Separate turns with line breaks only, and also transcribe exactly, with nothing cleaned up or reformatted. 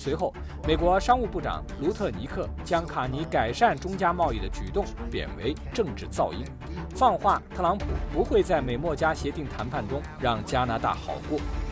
随后，美国商务部长卢特尼克将卡尼改善中加贸易的举动贬为政治噪音，放话特朗普不会在美墨加协定谈判中让加拿大好过。